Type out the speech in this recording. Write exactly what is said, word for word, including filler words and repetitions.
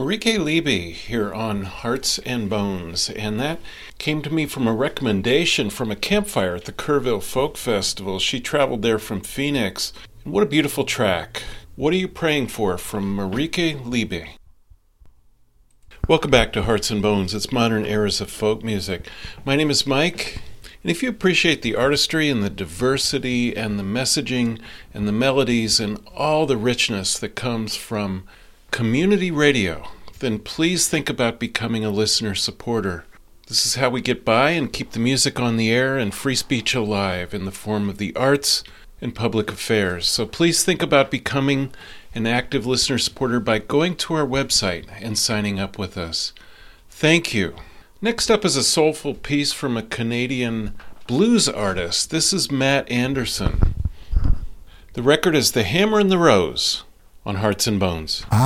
Marieke Liebe here on Hearts and Bones, and that came to me from a recommendation from a campfire at the Kerrville Folk Festival. She traveled there from Phoenix. And what a beautiful track. What are you praying for from Marieke Liebe? Welcome back to Hearts and Bones. It's Modern Eras of Folk Music. My name is Mike, and if you appreciate the artistry and the diversity and the messaging and the melodies and all the richness that comes from community radio, then please think about becoming a listener supporter. This is how we get by and keep the music on the air and free speech alive in the form of the arts and public affairs. So please think about becoming an active listener supporter by going to our website and signing up with us. Thank you. Next up is a soulful piece from a Canadian blues artist. This is Matt Anderson. The record is The Hammer and the Rose on Hearts and Bones.